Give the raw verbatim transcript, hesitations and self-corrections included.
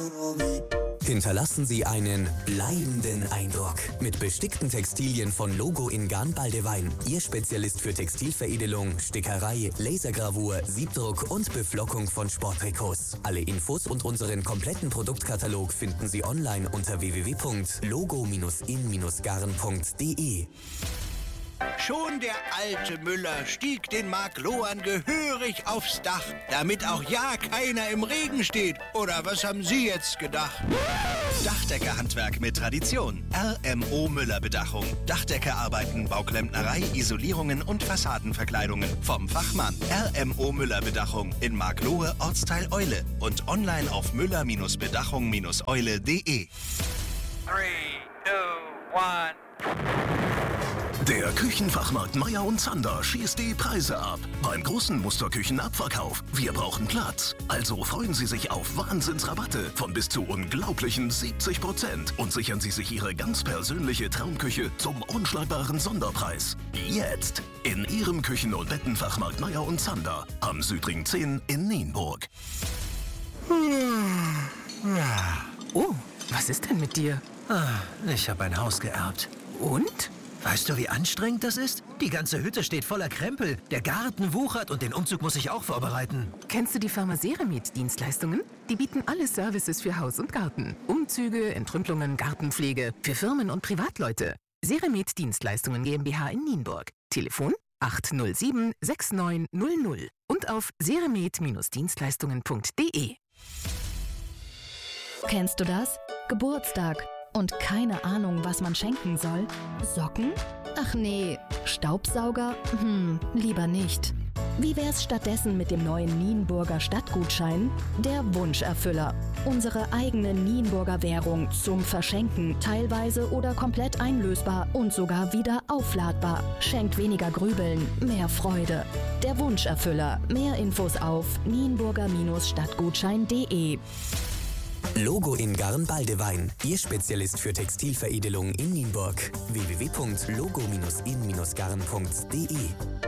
Hinterlassen Sie einen bleibenden Eindruck mit bestickten Textilien von Logo in Garn Baldewein. Ihr Spezialist für Textilveredelung, Stickerei, Lasergravur, Siebdruck und Beflockung von Sporttrikots. Alle Infos und unseren kompletten Produktkatalog finden Sie online unter w w w punkt logo in garn punkt de. Schon der alte Müller stieg den Mark Lohan gehörig aufs Dach, damit auch ja keiner im Regen steht. Oder was haben Sie jetzt gedacht? Dachdeckerhandwerk mit Tradition. R M O Müller Bedachung. Dachdeckerarbeiten, Bauklempnerei, Isolierungen und Fassadenverkleidungen. Vom Fachmann. R M O Müller Bedachung in Marklohe, Ortsteil Eule. Und online auf müller-bedachung eule punkt de. Three, two, one. Der Küchenfachmarkt Meier und Zander schießt die Preise ab. Beim großen Musterküchenabverkauf. Wir brauchen Platz. Also freuen Sie sich auf Wahnsinnsrabatte von bis zu unglaublichen siebzig Prozent und sichern Sie sich Ihre ganz persönliche Traumküche zum unschlagbaren Sonderpreis. Jetzt in Ihrem Küchen- und Bettenfachmarkt Meier und Zander am Südring zehn in Nienburg. Oh, was ist denn mit dir? Ich habe ein Haus geerbt. Und? Weißt du, wie anstrengend das ist? Die ganze Hütte steht voller Krempel. Der Garten wuchert und den Umzug muss ich auch vorbereiten. Kennst du die Firma Seramet Dienstleistungen? Die bieten alle Services für Haus und Garten. Umzüge, Entrümpelungen, Gartenpflege. Für Firmen und Privatleute. Seramet Dienstleistungen GmbH in Nienburg. Telefon acht null sieben sechs neun null null und auf seramet Dienstleistungen punkt de. Kennst du das? Geburtstag. Und keine Ahnung, was man schenken soll? Socken? Ach nee. Staubsauger? Hm, lieber nicht. Wie wär's stattdessen mit dem neuen Nienburger Stadtgutschein? Der Wunscherfüller. Unsere eigene Nienburger Währung zum Verschenken, teilweise oder komplett einlösbar und sogar wieder aufladbar. Schenkt weniger Grübeln, mehr Freude. Der Wunscherfüller. Mehr Infos auf nienburger Stadtgutschein punkt de. Logo in Garn Baldewein. Ihr Spezialist für Textilveredelung in Nienburg. w w w punkt logo in garn punkt de